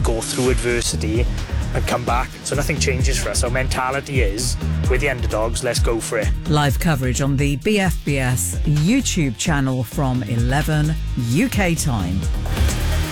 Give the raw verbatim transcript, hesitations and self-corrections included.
go through adversity and come back. So nothing changes for us. Our mentality is, we're the underdogs, let's go for it. Live coverage on the B F B S YouTube channel from eleven U K time.